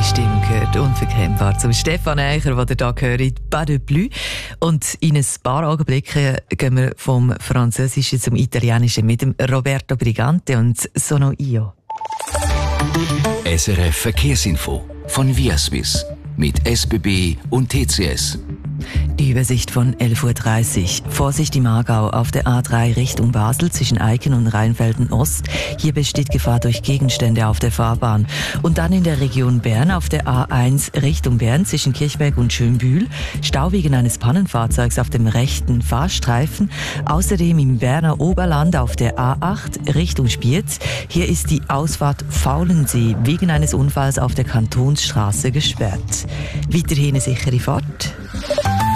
Die Stimme gehört unverkennbar zum Stefan Eicher, den ihr hier hört, «Pas de plus». Und in ein paar Augenblicken gehen wir vom Französischen zum Italienischen mit dem Roberto Brigante und «Sono io». SRF Verkehrsinfo von Viaswiss mit SBB und TCS. Die Übersicht von 11.30 Uhr. Vorsicht im Aargau auf der A3 Richtung Basel zwischen Eiken und Rheinfelden Ost. Hier besteht Gefahr durch Gegenstände auf der Fahrbahn. Und dann in der Region Bern auf der A1 Richtung Bern zwischen Kirchberg und Schönbühl. Stau wegen eines Pannenfahrzeugs auf dem rechten Fahrstreifen. Außerdem im Berner Oberland auf der A8 Richtung Spiez. Hier ist die Ausfahrt Faulensee wegen eines Unfalls auf der Kantonsstraße gesperrt. Weiterhin eine sichere Fahrt.